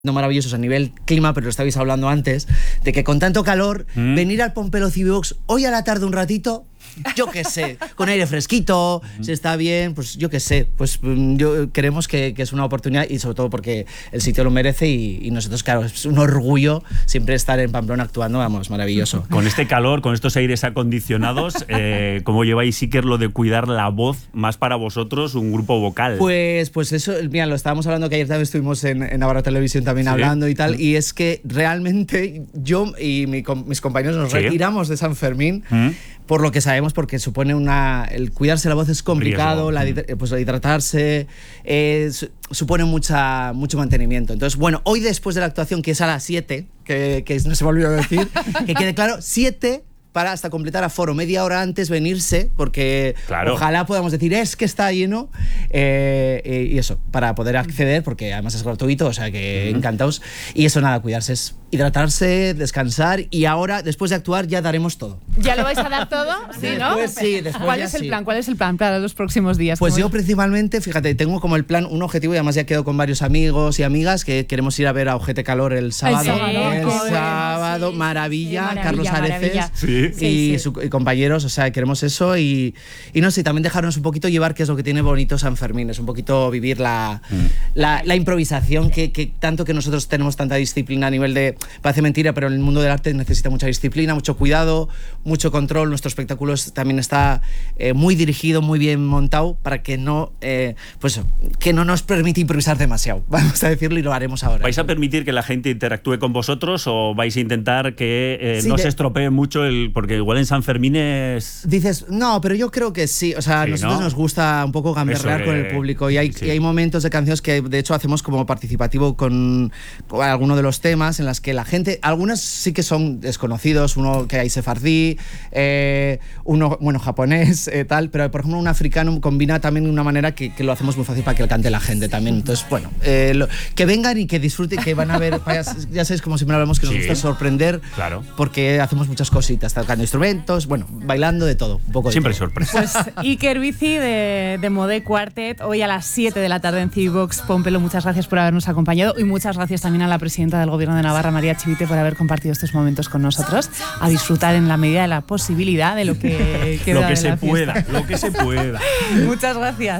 maravillosos a nivel clima, pero lo estabais hablando antes, de que con tanto calor, venir al Pompelo Civivox hoy a la tarde un ratito, yo qué sé, con aire fresquito, si está bien, pues yo qué sé, pues creemos que es una oportunidad y sobre todo porque el sitio lo merece y nosotros, claro, es un orgullo siempre estar en Pamplona actuando, vamos, maravilloso. Con este calor, con estos aires acondicionados, ¿cómo lleváis, Iker, lo de cuidar la voz más para vosotros, un grupo vocal? Pues eso, mira, lo estábamos hablando que ayer también estuvimos en Navarra Televisión también hablando y tal, y es que realmente yo y mis compañeros nos retiramos de San Fermín por lo que sabemos, porque supone el cuidarse la voz es complicado, pues hidratarse, supone mucho mantenimiento. Entonces, bueno, hoy después de la actuación, que es a las 7, que no se me olvidó decir, que quede claro, 7 para hasta completar aforo, media hora antes venirse, porque ojalá podamos decir, es que está lleno, y eso, para poder acceder, porque además es gratuito, o sea que encantados. Y eso, nada, cuidarse es hidratarse, descansar, y ahora, después de actuar, ya daremos todo. ¿Ya lo vais a dar todo? Sí, ¿no? Después ¿Cuál es el plan? ¿Cuál es el plan para los próximos días? Pues yo principalmente, fíjate, tengo como el plan, un objetivo, y además ya quedo con varios amigos y amigas que queremos ir a ver a Ojete Calor el sábado. El sábado, maravilla, Carlos Areces y compañeros, o sea, queremos eso y no sé, también dejarnos un poquito llevar, que es lo que tiene bonito San Fermín, es un poquito vivir la improvisación que tanto que nosotros tenemos tanta disciplina a nivel de, parece mentira, pero en el mundo del arte necesita mucha disciplina, mucho cuidado, mucho control. Nuestro espectáculo también está muy dirigido, muy bien montado para que no nos permite improvisar demasiado, vamos a decirlo, y lo haremos ahora. ¿Vais a permitir que la gente interactúe con vosotros o vais a intentar que no se estropee mucho porque igual en San Fermín es... Dices, no, pero yo creo que sí, o sea, a nosotros nos gusta un poco gamberrear con el público y hay momentos de canciones que de hecho hacemos como participativo con alguno de los temas en las que la gente, algunos sí que son desconocidos, uno que hay sefardí, uno, bueno, japonés, tal, pero por ejemplo un africano combina también de una manera que lo hacemos muy fácil para que lo cante la gente también. Entonces, bueno, que vengan y que disfruten, que van a ver, ya sabéis, como siempre hablamos, que nos gusta sorprender, porque hacemos muchas cositas, tocando instrumentos, bueno, bailando, de todo, un poco de siempre todo. Sorpresa. Pues Iker Bici de Modé Quartet, hoy a las 7 de la tarde en Civivox Pompelo. Muchas gracias por habernos acompañado y muchas gracias también a la presidenta del Gobierno de Navarra, María Chivite, por haber compartido estos momentos con nosotros. A disfrutar en la medida de la posibilidad de lo que queda lo que de se la pueda, fiesta. lo que se pueda. Muchas gracias.